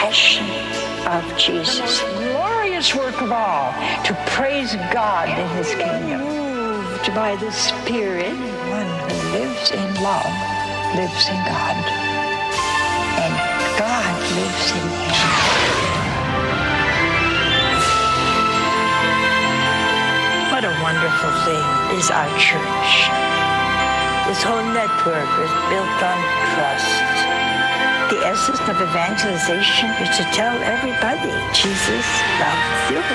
passion of Jesus. Glorious work of all, to praise God in his kingdom. Moved by the Spirit, one who lives in love lives in God, and God lives in him. What a wonderful thing is our church. This whole network is built on trust. The essence of evangelization is to tell everybody Jesus loves you.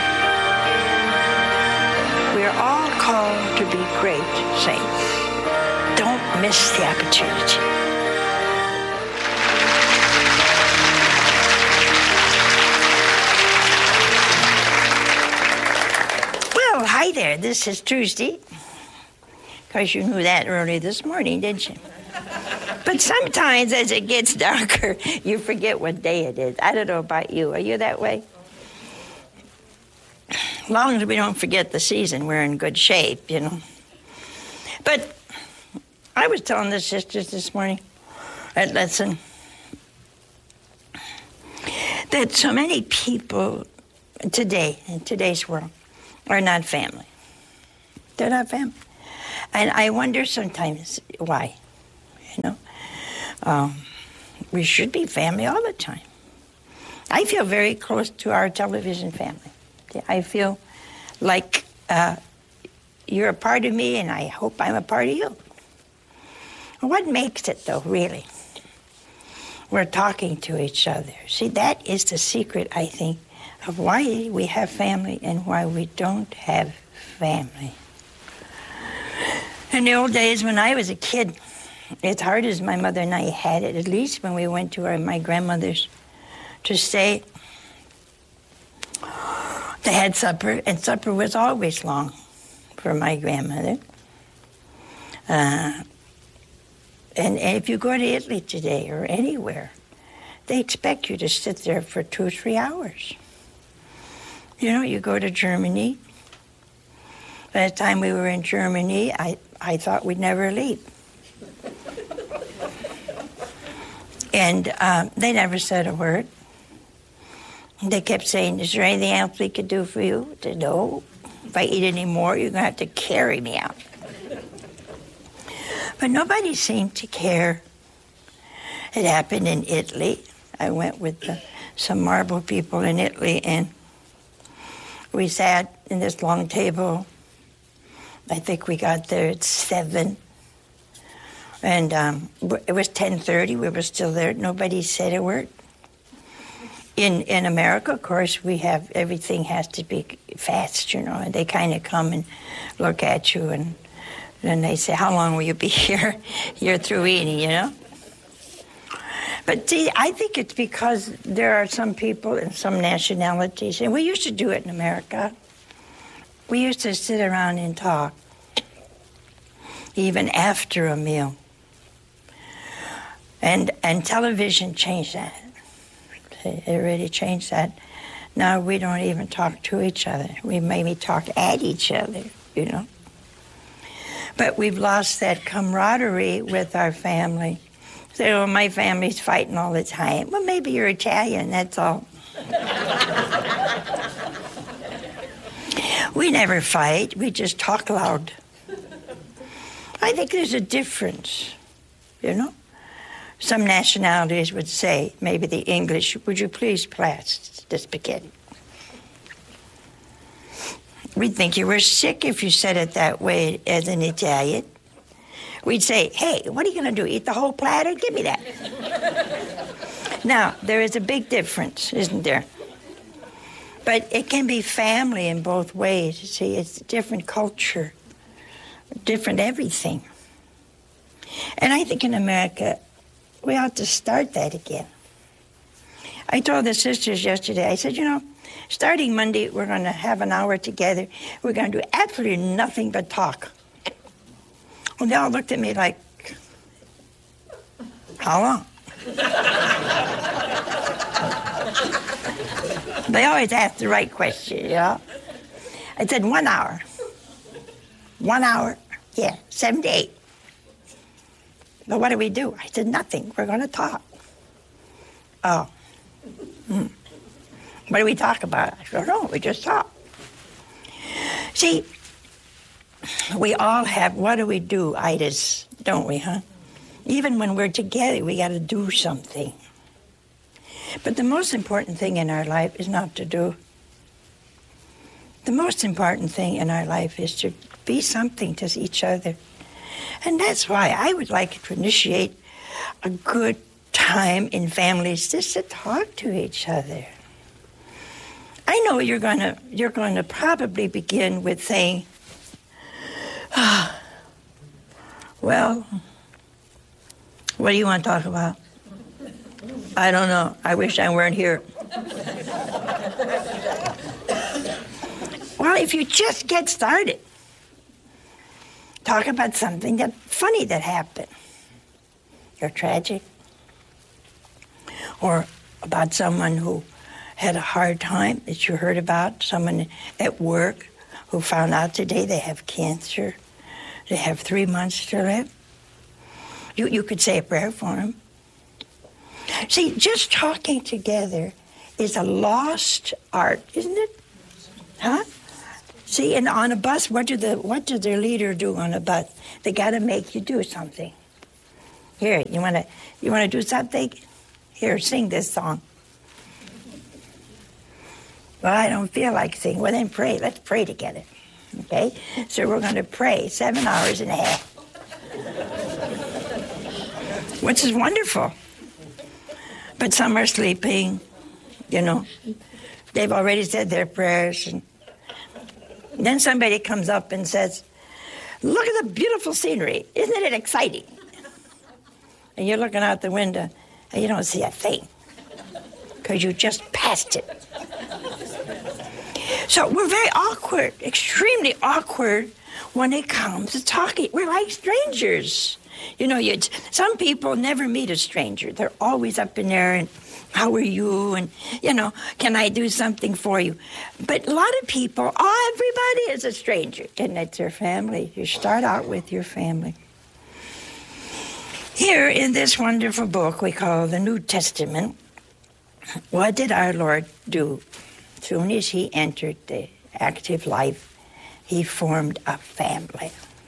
We're all called to be great saints. Don't miss the opportunity. Well, hi there. This is Tuesday. Of course, you knew that early this morning, didn't you? But sometimes as it gets darker, you forget what day it is. I don't know about you. Are you that way? As long as we don't forget the season, we're in good shape, you know. But I was telling the sisters this morning at lesson that so many people today, in today's world, are not family. They're not family. And I wonder sometimes why, you know. We should be family all the time. I feel very close to our television family. I feel like you're a part of me, and I hope I'm a part of you. What makes it, though, really? We're talking to each other. See, that is the secret, I think, of why we have family and why we don't have family. In the old days when I was a kid, as hard as my mother and I had it, at least when we went to my grandmother's to stay, they had supper, and supper was always long for my grandmother. And if you go to Italy today or anywhere, they expect you to sit there for 2 or 3 hours. You know, you go to Germany. By the time we were in Germany, I thought we'd never leave. And they never said a word. They kept saying, is there anything else we could do for you? I said, no. If I eat any more, you're going to have to carry me out. But nobody seemed to care. It happened in Italy. I went with some marble people in Italy, and we sat in this long table. I think we got there at 7. And it was 10:30. We were still there. Nobody said a word. In America, of course, we have everything has to be fast, you know. And they kind of come and look at you, and then they say, "How long will you be here? You're through eating," you know. But see, I think it's because there are some people in some nationalities, and we used to do it in America. We used to sit around and talk, even after a meal. And television changed that. It really changed that. Now we don't even talk to each other. We maybe talk at each other, you know. But we've lost that camaraderie with our family. Say, oh, my family's fighting all the time. Well, maybe you're Italian, that's all. We never fight. We just talk loud. I think there's a difference, you know. Some nationalities would say, maybe the English, would you please pass the spaghetti? We'd think you were sick if you said it that way as an Italian. We'd say, hey, what are you going to do, eat the whole platter? Give me that. Now, there is a big difference, isn't there? But it can be family in both ways. You see, it's a different culture, different everything. And I think in America, we ought to start that again. I told the sisters yesterday, I said, you know, starting Monday, we're going to have an hour together. We're going to do absolutely nothing but talk. And they all looked at me like, how long? They always ask the right question, you know. I said, 1 hour. 1 hour? Yeah, 7 to 8. But what do we do? I said, nothing. We're going to talk. Oh. What do we talk about? I don't know. We just talk. See, we all have, what do we do, itis, don't we, huh? Even when we're together, we got to do something. But the most important thing in our life is not to do. The most important thing in our life is to be something to each other. And that's why I would like to initiate a good time in families just to talk to each other. I know you're going to probably begin with saying, well, what do you want to talk about? I don't know. I wish I weren't here. Well, if you just get started, talk about something that funny that happened, or tragic, or about someone who had a hard time that you heard about, someone at work who found out today they have cancer, they have 3 months to live. You could say a prayer for them. See, just talking together is a lost art, isn't it? Huh? See, and on a bus, what does their leader do on a bus? They got to make you do something. Here, you want to do something? Here, sing this song. Well, I don't feel like singing. Well, then pray. Let's pray together. Okay? So we're going to pray 7 hours and a half. Which is wonderful. But some are sleeping, you know. They've already said their prayers. And then somebody comes up and says, look at the beautiful scenery. Isn't it exciting? And you're looking out the window and you don't see a thing because you just passed it. So we're very awkward, extremely awkward when it comes to talking. We're like strangers. You know, some people never meet a stranger. They're always up in there and, how are you? And, you know, can I do something for you? But a lot of people, everybody is a stranger. And it's their family. You start out with your family. Here in this wonderful book we call the New Testament, what did our Lord do? As soon as he entered the active life, he formed a family.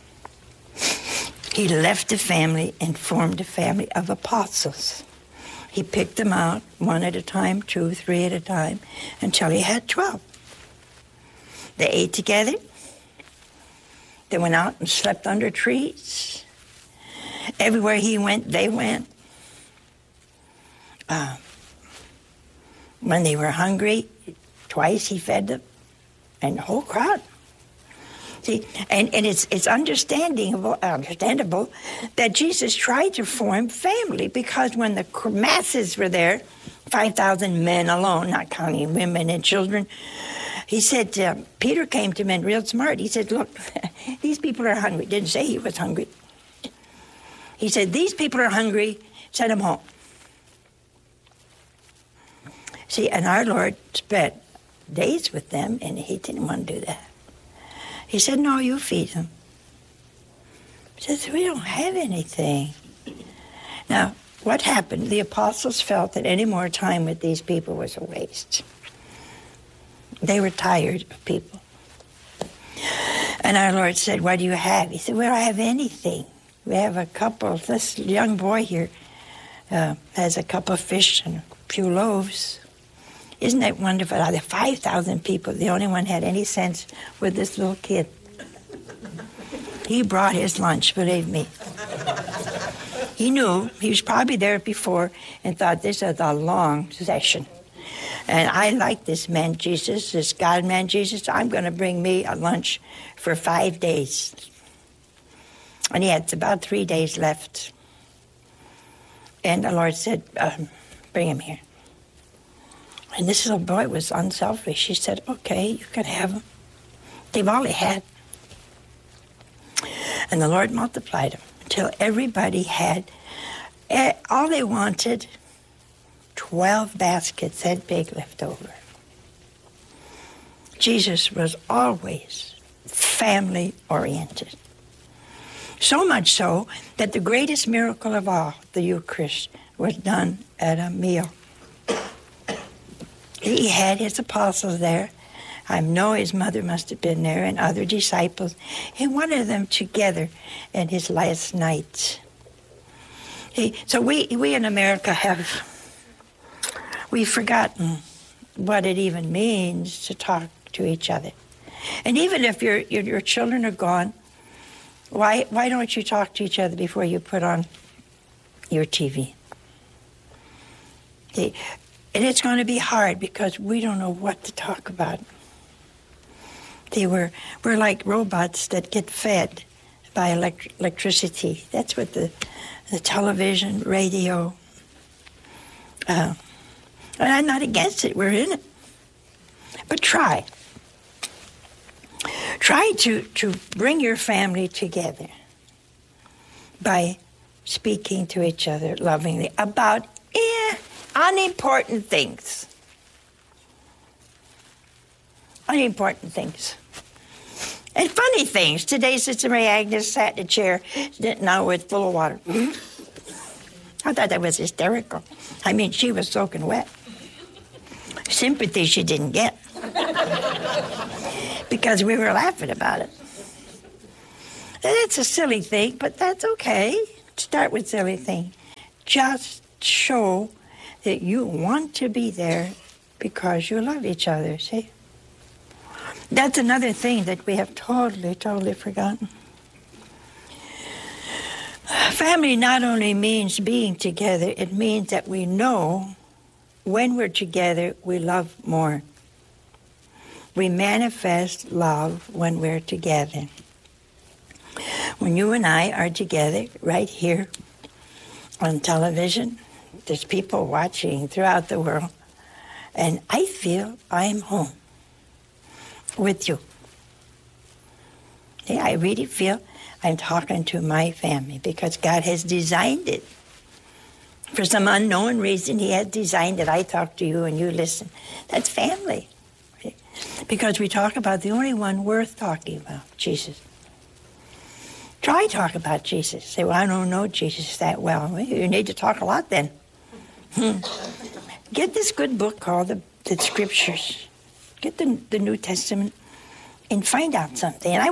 He left the family and formed a family of apostles. He picked them out 1 at a time, 2, 3 at a time, until he had 12. They ate together. They went out and slept under trees. Everywhere he went, they went. When they were hungry, twice he fed them, and the whole crowd. See, and it's understandable that Jesus tried to form family, because when the masses were there, 5,000 men alone, not counting women and children, he said, Peter came to men real smart. He said, look, these people are hungry. Didn't say he was hungry. He said, these people are hungry, send them home. See, and our Lord spent days with them, and he didn't want to do that. He said, no, you feed them. He says, we don't have anything. Now, what happened? The apostles felt that any more time with these people was a waste. They were tired of people. And our Lord said, what do you have? He said, we don't have anything. We have a couple. This young boy here has a couple of fish and a few loaves. Isn't that wonderful? Out of 5,000 people, the only one had any sense was this little kid. He brought his lunch, believe me. He knew. He was probably there before and thought, this is a long session. And I like this man Jesus, this God-man Jesus. I'm going to bring me a lunch for 5 days. And he had about 3 days left. And the Lord said, bring him here. And this little boy was unselfish. He said, okay, you can have them. They've all they had. And the Lord multiplied them until everybody had, all they wanted, 12 baskets that big left over. Jesus was always family-oriented. So much so that the greatest miracle of all, the Eucharist, was done at a meal. He had his apostles there. I know his mother must have been there and other disciples. He wanted them together in his last nights. So we in America we've forgotten what it even means to talk to each other. And even if your children are gone, why don't you talk to each other before you put on your TV? And it's going to be hard because we don't know what to talk about. We're like robots that get fed by electricity. That's what the television, radio. And I'm not against it. We're in it. But try to bring your family together by speaking to each other lovingly about unimportant things. Unimportant things. And funny things. Today, Sister Mary Agnes sat in a chair now with full of water. I thought that was hysterical. I mean, she was soaking wet. Sympathy she didn't get. Because we were laughing about it. And it's a silly thing, but that's okay. Start with silly thing. Just show that you want to be there because you love each other, see? That's another thing that we have totally forgotten. Family not only means being together, it means that we know when we're together, we love more. We manifest love when we're together. When you and I are together right here on television, there's people watching throughout the world, and I feel I'm home with you. Yeah, I really feel I'm talking to my family because God has designed it. For some unknown reason, He has designed it. I talk to you and you listen. That's family. Because we talk about the only one worth talking about, Jesus. Try talk about Jesus. Say, well, I don't know Jesus that well. Well, you need to talk a lot then. Get this good book called the Scriptures. Get the New Testament and find out something. And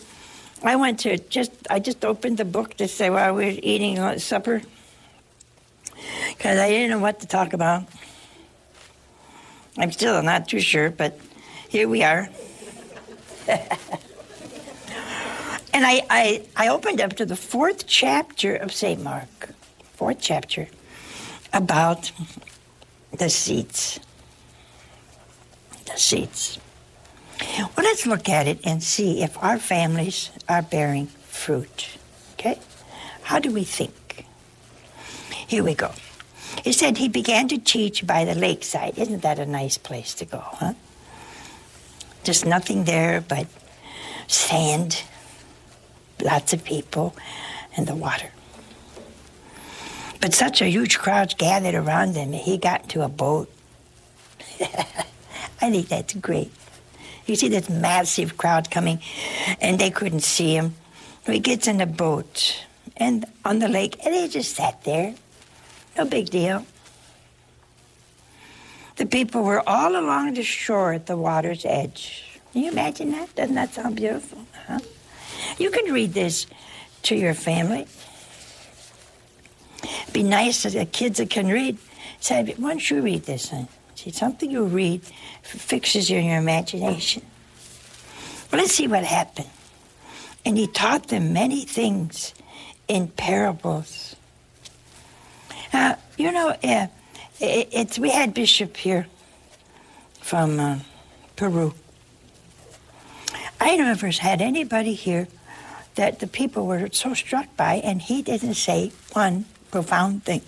I just opened the book to say while we were eating supper because I didn't know what to talk about. I'm still not too sure, but here we are. And I opened up to the 4th chapter of St. Mark, 4th chapter, about the seeds. The seeds. Well, let's look at it and see if our families are bearing fruit. Okay? How do we think? Here we go. He said he began to teach by the lakeside. Isn't that a nice place to go, huh? Just nothing there but sand, lots of people, and the water. But such a huge crowd gathered around him, he got into a boat. I think that's great. You see this massive crowd coming, and they couldn't see him. So he gets in the boat and on the lake, and he just sat there. No big deal. The people were all along the shore at the water's edge. Can you imagine that? Doesn't that sound beautiful? Huh? You can read this to your family. It'd be nice that the kids that can read say, why don't you read this, son? See, something you read fixes you in your imagination. Well, let's see what happened. And he taught them many things in parables. We had Bishop here from Peru. I never had anybody here that the people were so struck by, and he didn't say one profound thing.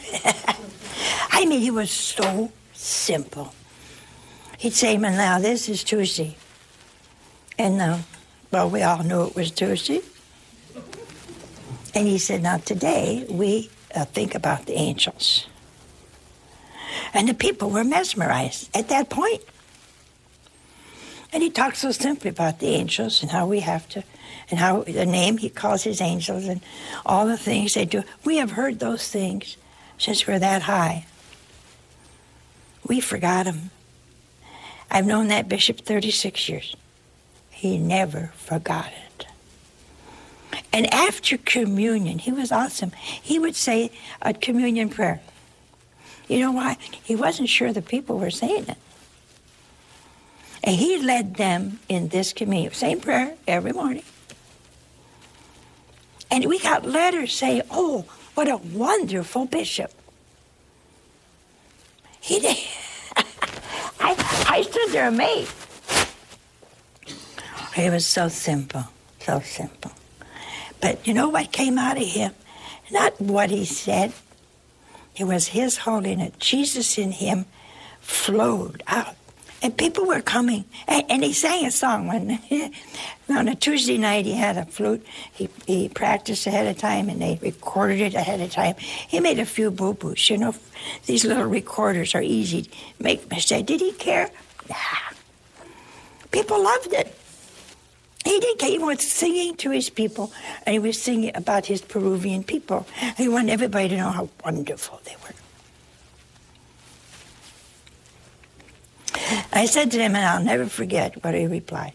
I mean, he was so simple. He'd say, well, now this is Tuesday. And, we all knew it was Tuesday. And he said, now today we think about the angels. And the people were mesmerized at that point. And he talked so simply about the angels and how we have to, and how the name he calls his angels and all the things they do. We have heard those things since we're that high. We forgot them I've known that bishop 36 years. He never forgot it. And after communion, he was awesome. He would say a communion prayer. You know why? He wasn't sure the people were saying it. And he led them in this communion. Same prayer every morning. And we got letters saying, oh, what a wonderful bishop. He did. I stood there amazed. He was so simple, so simple. But you know what came out of him? Not what he said. It was his holiness. Jesus in him flowed out. And people were coming. And he sang a song. On a Tuesday night, he had a flute. He practiced ahead of time, and they recorded it ahead of time. He made a few boo-boos. You know, these little recorders are easy to make mistakes. Did he care? Nah. People loved it. He didn't care. He was singing to his people, and he was singing about his Peruvian people. He wanted everybody to know how wonderful they were. I said to him, and I'll never forget what he replied.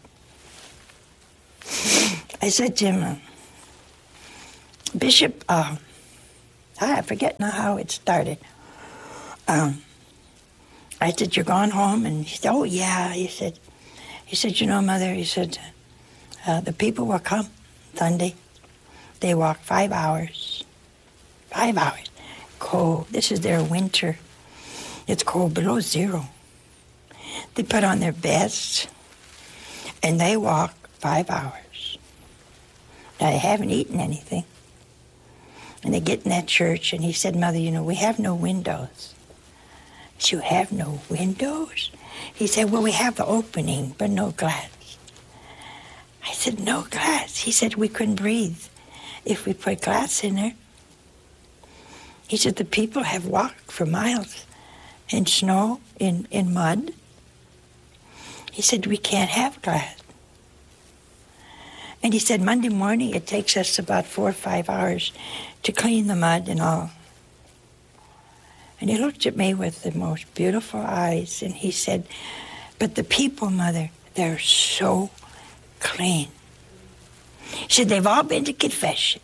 I said to him, Bishop, I forget now how it started. I said, you're going home? And he said, oh, yeah. He said, you know, Mother, he said, the people will come Sunday. They walk 5 hours. 5 hours. Cold. This is their winter. It's cold, below zero. They put on their best, and they walk 5 hours. Now, they haven't eaten anything. And they get in that church, and he said, Mother, you know, we have no windows. I said, you have no windows? He said, well, we have the opening, but no glass. I said, no glass. He said, we couldn't breathe if we put glass in there. He said, the people have walked for miles in snow, in mud. He said, we can't have glass. And he said, Monday morning, it takes us about 4 or 5 hours to clean the mud and all. And he looked at me with the most beautiful eyes, and he said, but the people, Mother, they're so clean. He said, they've all been to confession,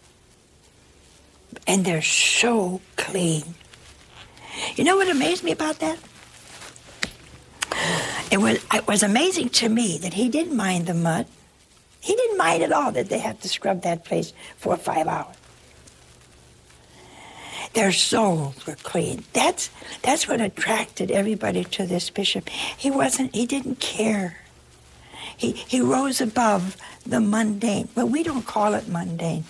and they're so clean. You know what amazed me about that? It was amazing to me that he didn't mind the mud. He didn't mind at all that they had to scrub that place 4 or 5 hours. Their souls were clean. That's what attracted everybody to this bishop. He didn't care. He rose above the mundane. Well, we don't call it mundane.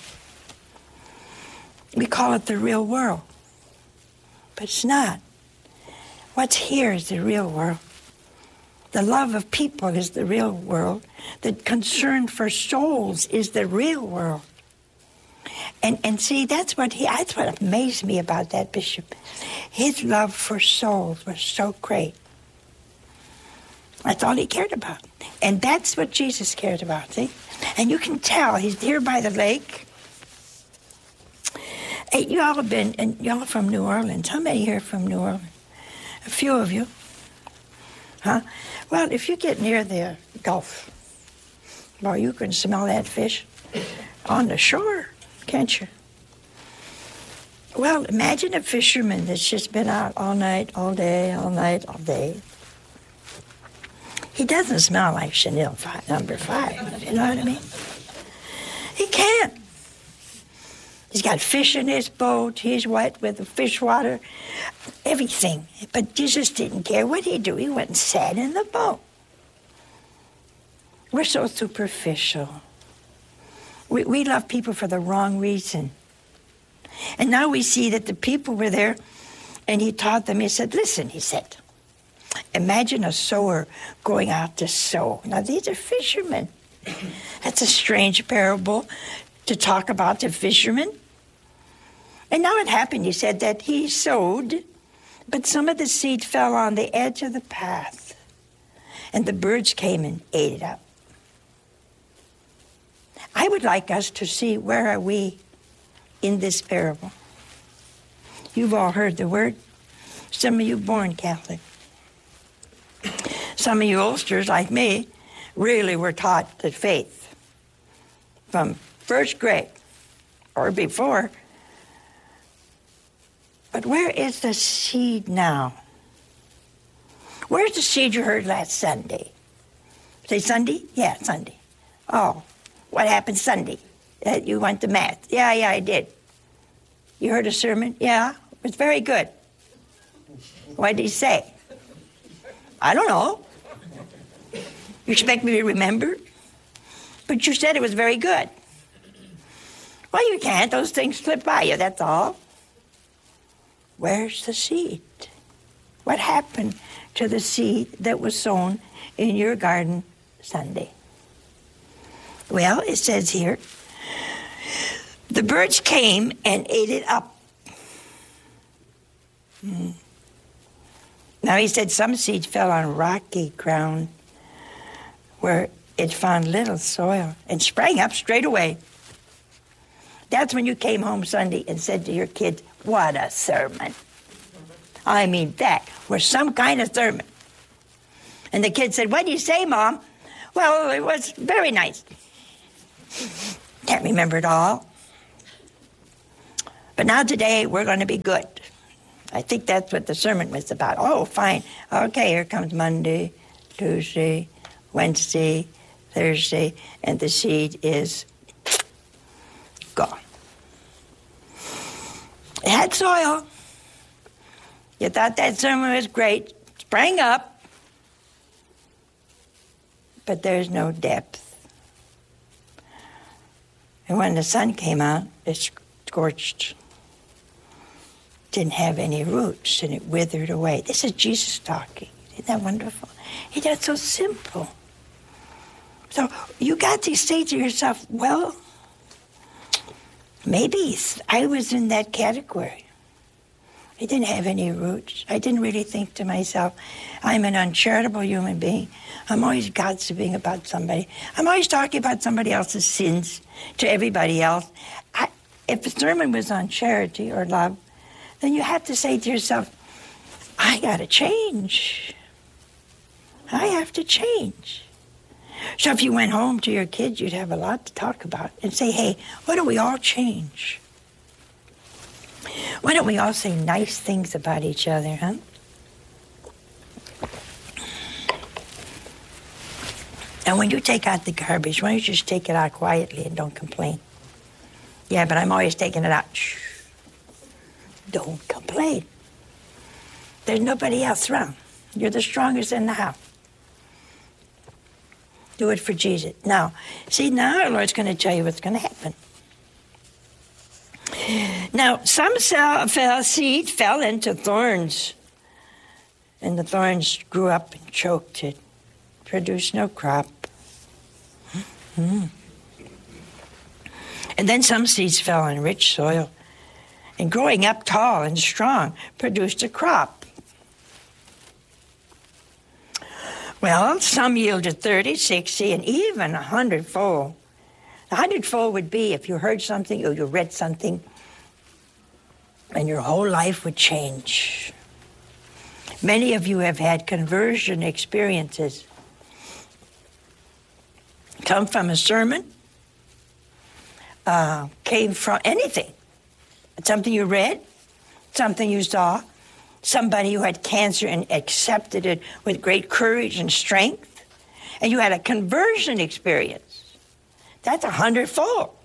We call it the real world. But it's not. What's here is the real world. The love of people is the real world. The concern for souls is the real world. And see, that's what amazed me about that bishop. His love for souls was so great. That's all he cared about. And that's what Jesus cared about, see? And you can tell he's here by the lake. Hey, y'all from New Orleans. How many here from New Orleans? A few of you. Huh? Well, if you get near the Gulf, well, you can smell that fish on the shore, can't you? Well, imagine a fisherman that's just been out all night, all day, all night, all day. He doesn't smell like Chanel number 5, you know what I mean? He can't. He's got fish in his boat. He's wet with the fish water, everything. But Jesus didn't care. What did he do? He went and sat in the boat. We're so superficial. We love people for the wrong reason. And now we see that the people were there, and he taught them. He said, listen, he said, imagine a sower going out to sow. Now, these are fishermen. That's a strange parable to talk about the fishermen. And now it happened, he said, that he sowed, but some of the seed fell on the edge of the path, and the birds came and ate it up. I would like us to see, where are we in this parable? You've all heard the word. Some of you born Catholic. Some of you oldsters, like me, really were taught the faith from first grade or before. But where is the seed now? Where's the seed you heard last Sunday? Say Sunday? Yeah, Sunday. Oh, what happened Sunday? You went to Mass. Yeah, I did. You heard a sermon? Yeah, it was very good. What did he say? I don't know. You expect me to remember? But you said it was very good. Well, you can't. Those things slip by you, that's all. Where's the seed? What happened to the seed that was sown in your garden Sunday? Well, it says here, the birds came and ate it up. Now he said some seeds fell on rocky ground where it found little soil and sprang up straight away. That's when you came home Sunday and said to your kids, what a sermon. I mean, that was some kind of sermon. And the kid said, what did you say, Mom? Well, it was very nice. Can't remember it all. But now today, we're going to be good. I think that's what the sermon was about. Oh, fine. Okay, here comes Monday, Tuesday, Wednesday, Thursday, and the seed is gone. It had soil. You thought that sermon was great. Sprang up. But there's no depth. And when the sun came out, it scorched. Didn't have any roots, and it withered away. This is Jesus talking. Isn't that wonderful? He does so simple. So you got to say to yourself, well, maybe I was in that category. I didn't have any roots. I didn't really think to myself, I'm an uncharitable human being. I'm always gossiping about somebody. I'm always talking about somebody else's sins to everybody else. If the sermon was on charity or love, then you have to say to yourself, I got to change. I have to change. So if you went home to your kids, you'd have a lot to talk about and say, hey, why don't we all change? Why don't we all say nice things about each other, huh? And when you take out the garbage, why don't you just take it out quietly and don't complain? Yeah, but I'm always taking it out. Shh. Don't complain. There's nobody else around. You're the strongest in the house. Do it for Jesus. Now, see, now our Lord's going to tell you what's going to happen. Now, some seed fell into thorns, and the thorns grew up and choked it, produced no crop. And then some seeds fell in rich soil, and growing up tall and strong, produced a crop. Well, some yielded 30, 60, and even 100-fold. 100-fold would be if you heard something or you read something, and your whole life would change. Many of you have had conversion experiences. Come from a sermon, came from anything. Something you read, something you saw, somebody who had cancer and accepted it with great courage and strength, and you had a conversion experience. That's 100-fold.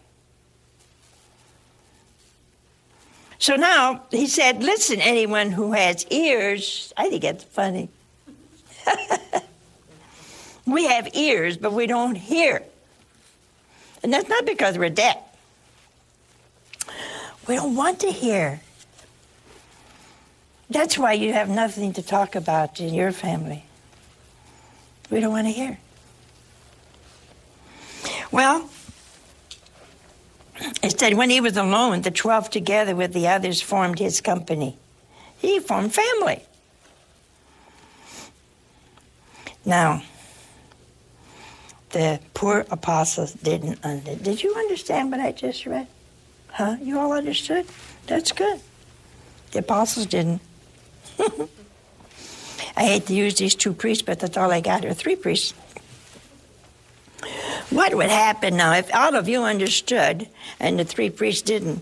So now he said, listen, anyone who has ears, I think that's funny. We have ears, but we don't hear. And that's not because we're deaf. We don't want to hear. That's why you have nothing to talk about in your family. We don't want to hear. Well, it said when he was alone, the 12 together with the others formed his company. He formed family. Now, the poor apostles didn't understand. Did you understand what I just read? Huh? You all understood? That's good. The apostles didn't. I hate to use these 2 priests, but that's all I got, or 3 priests. What would happen now if all of you understood and the 3 priests didn't?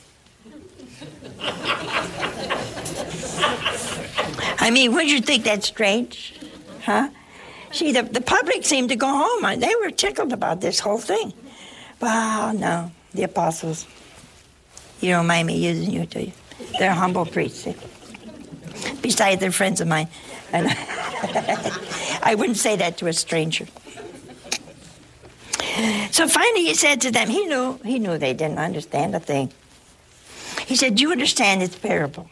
I mean, wouldn't you think that's strange? Huh? See, the public seemed to go home. They were tickled about this whole thing. Well, no, the apostles. You don't mind me using you, do you? They're humble priests. Besides, they're friends of mine. And I wouldn't say that to a stranger. So finally he said to them, he knew they didn't understand a thing. He said, do you understand this parable?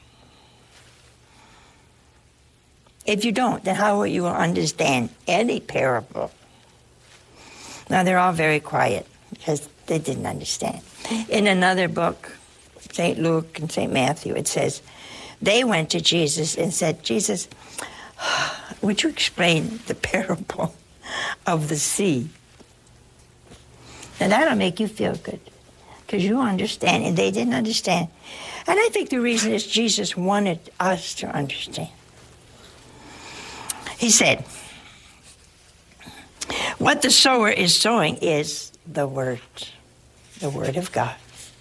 If you don't, then how will you understand any parable? Now, they're all very quiet because they didn't understand. In another book, St. Luke and St. Matthew, it says, they went to Jesus and said, Jesus, would you explain the parable of the sea? And that'll make you feel good because you understand, and they didn't understand. And I think the reason is Jesus wanted us to understand. He said, what the sower is sowing is the word of God.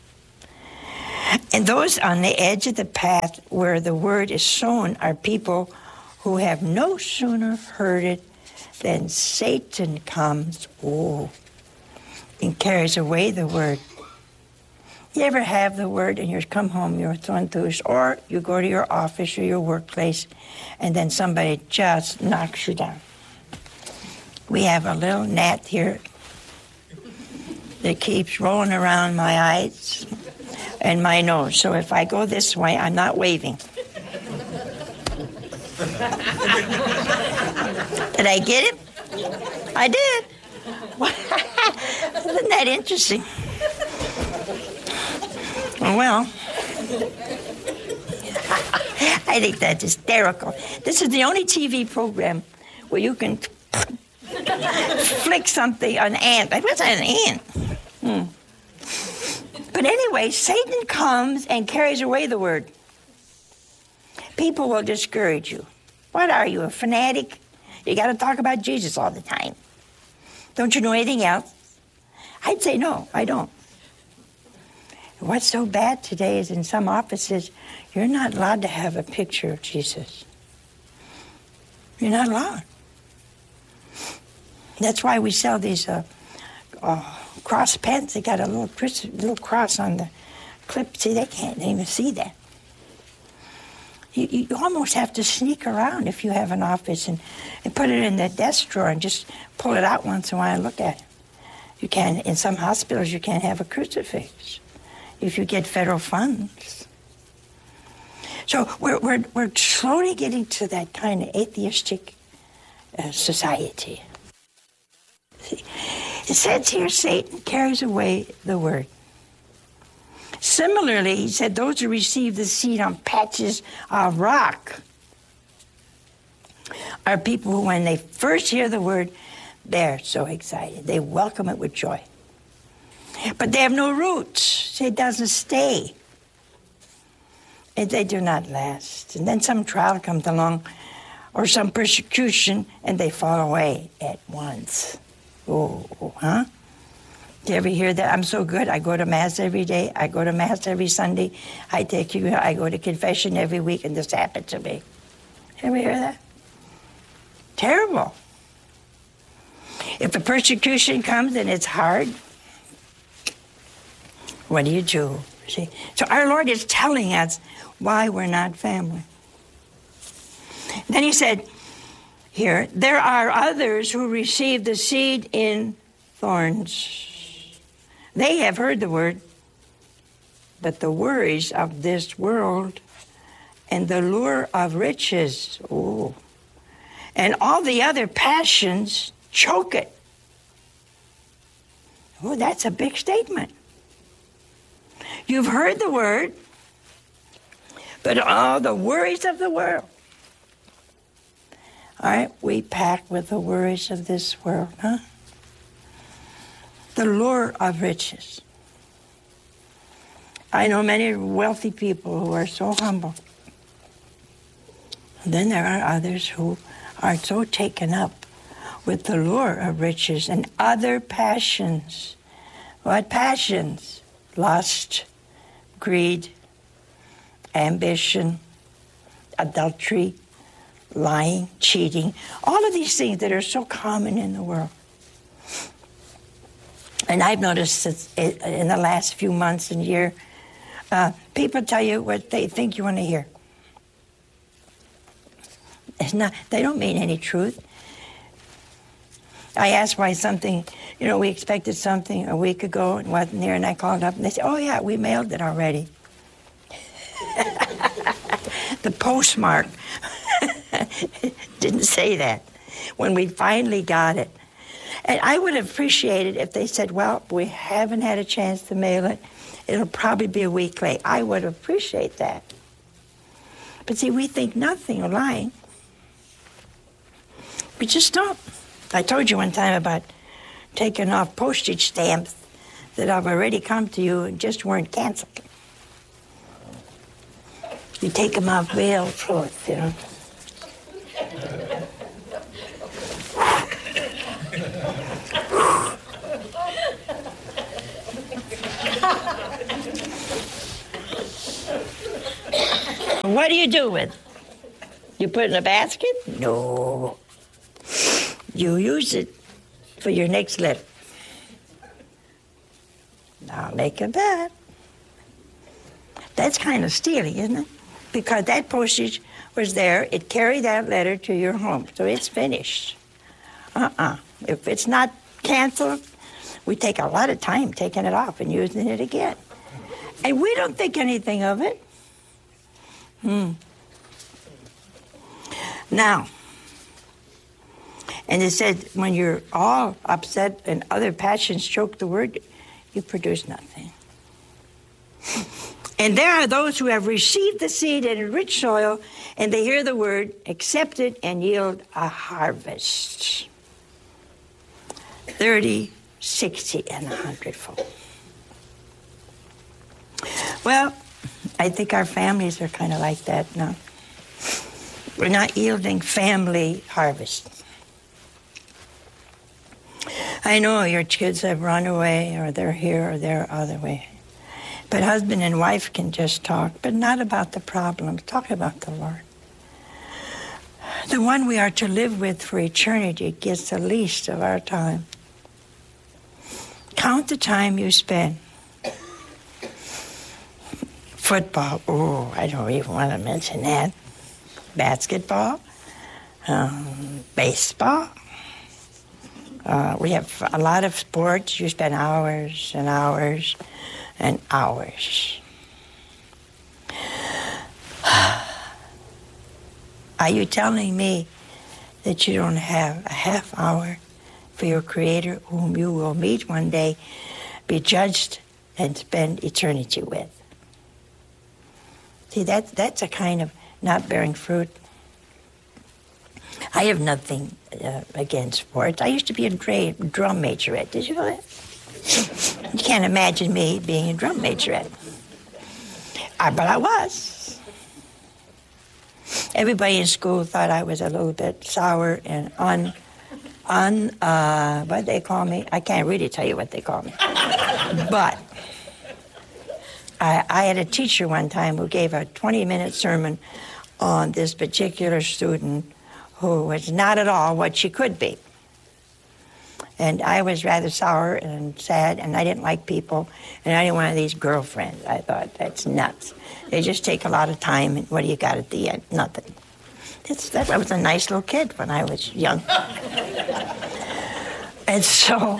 And those on the edge of the path where the word is sown are people who have no sooner heard it than Satan comes, and carries away the word. You ever have the word and you come home, you're so enthused, or you go to your office or your workplace, and then somebody just knocks you down. We have a little gnat here that keeps rolling around my eyes and my nose. So if I go this way, I'm not waving. Did I get it? I did. Isn't that interesting? Well, I think that's hysterical. This is the only TV program where you can flick something, an ant. What's an ant? But anyway, Satan comes and carries away the word. People will discourage you. What are you, a fanatic? You got to talk about Jesus all the time. Don't you know anything else? I'd say no, I don't. What's so bad today is in some offices, you're not allowed to have a picture of Jesus. You're not allowed. That's why we sell these cross pens. They got a little cross on the clip. See, they can't even see that. You almost have to sneak around if you have an office and put it in the desk drawer and just pull it out once in a while and look at it. You can, in some hospitals, you can't have a crucifix if you get federal funds. So we're slowly getting to that kind of atheistic society. See, it says here, Satan carries away the word. Similarly, he said, those who receive the seed on patches of rock are people who, when they first hear the word, they're so excited. They welcome it with joy. But they have no roots. It doesn't stay. And they do not last. And then some trial comes along or some persecution, and they fall away at once. Huh? Do you ever hear that? I'm so good. I go to Mass every day. I go to Mass every Sunday. I go to confession every week, and this happened to me. Ever hear that? Terrible. If the persecution comes and it's hard, what do you do? See? So our Lord is telling us why we're not family. Then he said here, there are others who receive the seed in thorns. They have heard the word, but the worries of this world and the lure of riches, and all the other passions choke it. That's a big statement. You've heard the word, but all the worries of the world. Aren't we packed with the worries of this world, huh? The lure of riches. I know many wealthy people who are so humble. And then there are others who are so taken up with the lure of riches and other passions. What passions? Lust, greed, ambition, adultery, lying, cheating, all of these things that are so common in the world. And I've noticed that in the last few months and year, people tell you what they think you want to hear. It's not, they don't mean any truth. I asked why something, we expected something a week ago and wasn't there, and I called up and they said, oh yeah, we mailed it already. The postmark didn't say that when we finally got it. And I would have appreciated if they said, well, we haven't had a chance to mail it. It'll probably be a week late. I would appreciate that. But see, we think nothing of lying. We just don't. I told you one time about taking off postage stamps that have already come to you and just weren't canceled. You take them off mail floats, What do you do with it? You put it in a basket? No. You use it for your next letter. I'll make a bet. That's kind of stealing, isn't it? Because that postage was there. It carried that letter to your home, so it's finished. If it's not canceled, we take a lot of time taking it off and using it again. And we don't think anything of it. Now, and it said, when you're all upset and other passions choke the word, you produce nothing. And there are those who have received the seed in rich soil, and they hear the word, accept it, and yield a harvest. 30, 60, and 100-fold. Well, I think our families are kind of like that now. We're not yielding family harvests. I know your kids have run away, or they're here, or they're other way. But husband and wife can just talk, but not about the problems. Talk about the Lord. The one we are to live with for eternity gets the least of our time. Count the time you spend. Football, I don't even want to mention that. Basketball, baseball. We have a lot of sports. You spend hours and hours and hours. Are you telling me that you don't have a half hour for your Creator, whom you will meet one day, be judged, and spend eternity with? See, that's a kind of not bearing fruit. I have nothing against sports. I used to be a drum majorette. Did you know that? You can't imagine me being a drum majorette. But I was. Everybody in school thought I was a little bit sour and what they call me? I can't really tell you what they call me. But I had a teacher one time who gave a 20-minute sermon on this particular student who was not at all what she could be. And I was rather sour and sad, and I didn't like people, and I didn't want these girlfriends. I thought, that's nuts. They just take a lot of time, and what do you got at the end? Nothing. I was a nice little kid when I was young. And so,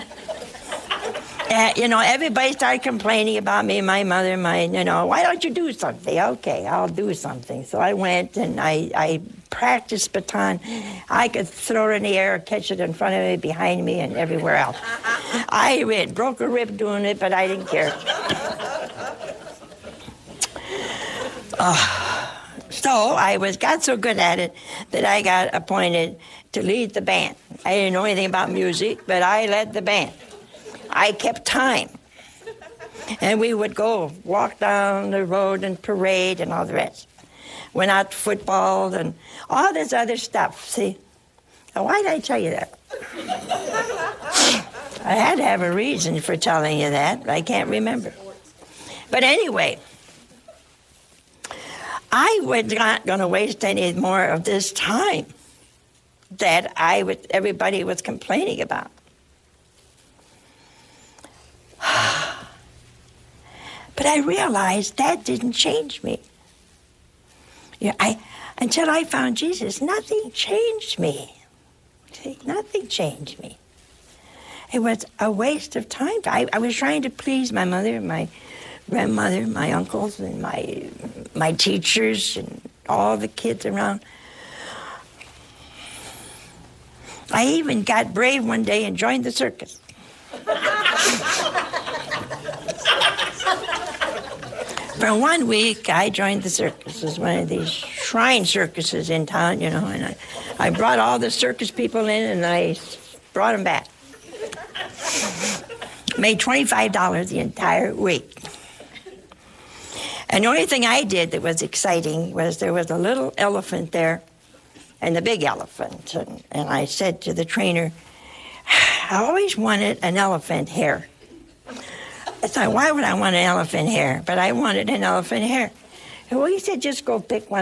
everybody started complaining about me, my mother, why don't you do something? Okay, I'll do something. So I went and I practiced baton. I could throw it in the air, catch it in front of me, behind me, and everywhere else. I broke a rib doing it, but I didn't care. So I got so good at it that I got appointed to lead the band. I didn't know anything about music, but I led the band. I kept time. And we would go walk down the road and parade and all the rest. went out to football and all this other stuff, see? Now, why did I tell you that? I had to have a reason for telling you that. I can't remember. But anyway, I was not going to waste any more of this time that everybody was complaining about. But I realized that didn't change me. Until I found Jesus, nothing changed me. See, nothing changed me. It was a waste of time. I was trying to please my mother, my grandmother, my uncles, and my teachers, and all the kids around. I even got brave one day and joined the circus. For 1 week, I joined the circus. It was one of these shrine circuses in town, you know, and I brought all the circus people in, and I brought them back. Made $25 the entire week. And the only thing I did that was exciting was there was a little elephant there and the big elephant. And I said to the trainer, I always wanted an elephant hair. I thought, why would I want an elephant hair? But I wanted an elephant hair. And well, he said, just go pick one